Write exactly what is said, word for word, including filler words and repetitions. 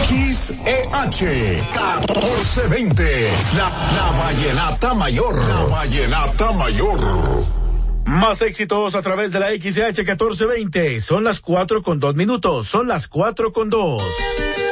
X E H catorce veinte, la, la Vallenata Mayor, la Vallenata Mayor. Más éxitos a través de la X E H catorce veinte. Son las cuatro con dos minutos. Son las cuatro con dos.